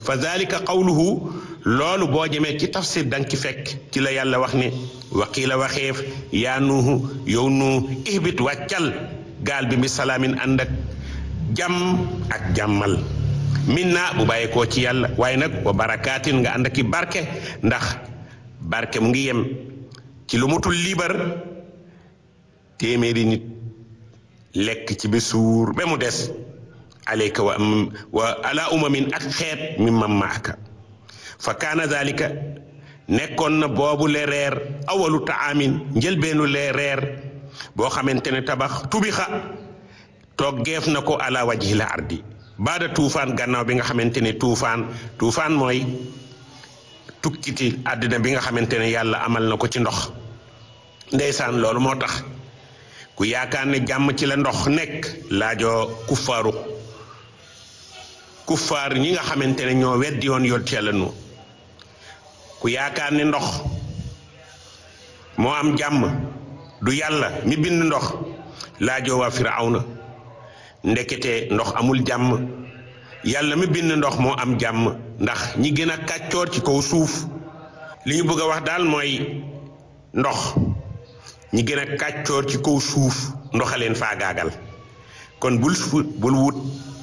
fa dalika qawluhu loolu boo jëmee ci tafsir danga ci fekk ci la yàlla wax ne waqiila waxeef yaa nuuhu yow nuuh ihbit wàccal gaal bi salaamin ànd ak jàmm ak jàmmal minna bu bàyyeekoo ci yàlla waaye nag wa barakaatin nga ànd ak i barke ndax barke mu ngi yem ci lu mutul liibar téeméeri nit lekk ci bi suur ba mu des alayka wa ala umamin ak xeet mi mam maaka fa kaana dalika nekkoon na boobu le reer awalu taamin njëlbeenu le reer boo xamante ne tabax tubixa toggeef na ko ala wajhi la ardi baada tuufaan gannaaw bi nga xamante ne tuufaan mooy tukkiti àddina bi nga xamante ne yàlla amal na ko ci ndox ndeysaan loolu moo tax ku yaakaar ne jàmm ci la ndox nekk laajoo kuffaar ñi nga xamante ne ñoo weddi woon yonent Yàlla nu ku yaakaar ne ndox moo am jàmm du yàlla mi bind ndox laajoo waa Firawna ndekete ndox amul jàmm yàlla mi bind ndox moo am jàmm ndax ñi gën a kàccoor ci kaw suuf li ñu bëgg a wax daal mooy ndox ñi gën a kàccoor ci kaw suuf ndox a leen faagaagal kon bul wut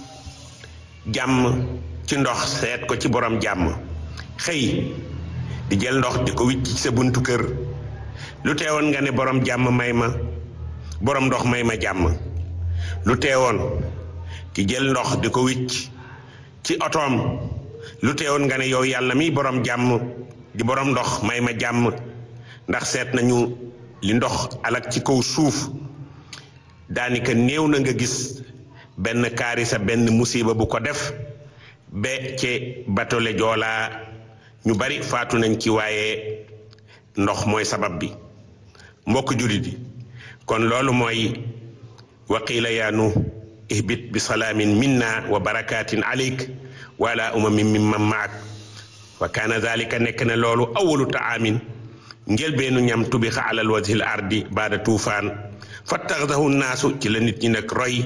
jàmm ci ndox seet ko ci borom jàmm xëy di jël ndox di ko wicc ci sa buntu kër lu teewoon nga ne borom jàmm may ma borom ndox may ma jàmm lu teewoon ki jël ndox di ko wicc ci otoom lu teewoon nga ne yow yàlla mi borom jàmm di borom ndox may ma jàmm ndax seet nañu li ndox alak ci kaw suuf daanaka néew na nga gis benn kaarisa benn musiba bu ko def ba ci batole Joola ñu bari faatu nañ ci waaye ndox mooy sabab bi mbokk jullit yi kon loolu mooy waqiila yaa nuuh ihbit bi salaamin minna wa barakaatin alayk wa ala umamin mimman maak wa kaana dalika nekk na loolu awalu taamin njëlbeenu ñam tubixa alal wajhil ardi baada tuufaan fattaxadahu naasu ci la nit ñi nag roy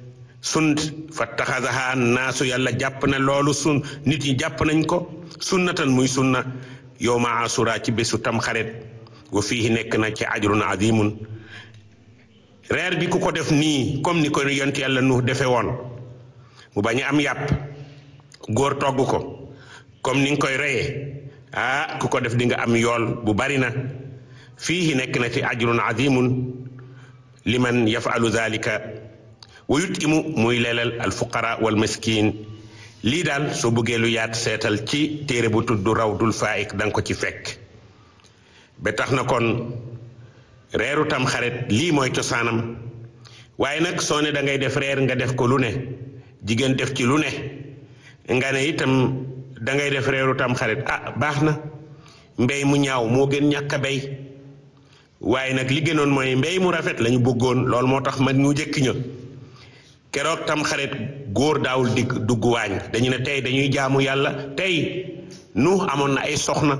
fattaxadaha naasu yàlla jàpp na loolu nit ñi jàpp nañ ko sunnatan muy sunna yowma asura ci bésu tamxarit wa fiihi nekk na ci ajrun azimun reer bi ku ko def nii comme ni ko yonent yàlla nu defe woon mu bañ a am yàpp góor togg ko comme ni nga koy reyee ku ko def di nga am yool bu bari na fiihi nekk na ci ajrun azimun liman yafalu zalika wa yutimu muy leelal al fuqara wal miskin lii daal soo bëggee lu yaat seetal ci téere bu tudd rawdul faik danga ko ci fekk ba tax na kon reeru tam xarit lii mooy cosaanam waaye nag soo ne da ngay def reer nga def ko lu ne jigéen def ci lu ne nga ne itam da ngay def reeru tam xarit baax na mbéy mu ñaaw moo gën ñàkk a béy waaye nag li gënoon mooy mbéy mu rafet lañu bëggoon loolu moo tax mag ñu jëkk ña keroog tam xarit góor daawul dugg waañ dañu ne tey dañuy jaamu yàlla tey nu amoon na ay soxna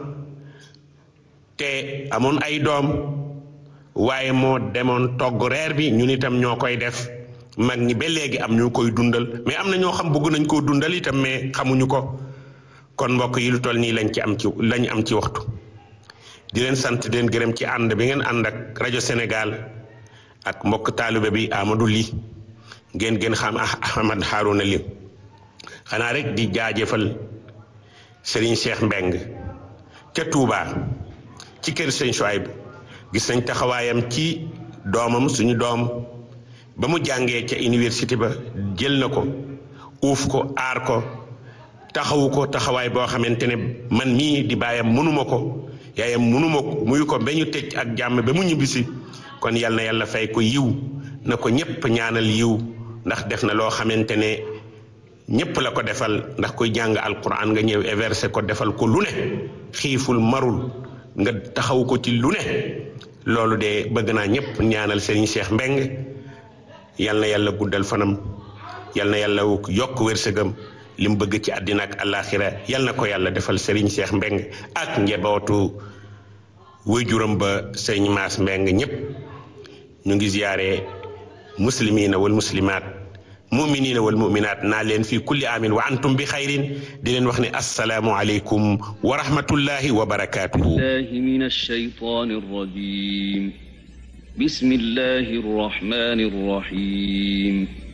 te amoon ay doom waaye moo demoon togg reer bi ñun itam ñoo koy def mag ñi ba léegi am ñu koy dundal mais am na ñoo xam bëgg nañ koo dundal itam mais xamuñu ko kon mbokk yi lu toll nii lañ am ci waxtu di leen sant di leen gërëm ci ànd bi ngeen ànd ak rajo Sénégal ak mbokk taalibe bi Amadou Ly ngeen gën xam Ahmad Harouna Ly xanaa rek di jaajëfal Serigne Cheikh Mbeng ca Touba ci kër Serigne Souaïbou gis nañ taxawaayam ci doomam suñu doom ba mu jàngee ca université ba jël na ko uuf ko aar ko taxawu ko taxawaay boo xamante ne man mii di baayam mënuma ko yaayam mënuma ko muy ko ba ñu tëj ak jàmm ba mu ñibbisi kon yal na yàlla fay ko yiw na ko ñépp ñaanal yiw ndax def na loo xamante ne ñépp la ko defal ndax koy jàng alquran nga ñëw eversé ko defal ko lu ne xiiful marul nga taxaw ko ci lu ne loolu de bëgg naa ñépp ñaanal Serigne Cheikh Mbeng yal na yàlla guddal fanam yal na yàlla yokk wërsëgam li mu bëgg ci àddina ak àllaaxira yal na ko yàlla defal Serigne Cheikh Mbeng ak njabootu waajuram ba Serigne Mass Mbeng ñépp ñu ngi ziyaare muslimiina wal muslimaat muminina wal muminat naa leen fi kulli amin wa antum bi xayrin di leen wax ne assalaamu aleykum wa rahmatullahi wa barakatuhu. billahi minash shaytanir rajim. bismillahir rahmanir rahim.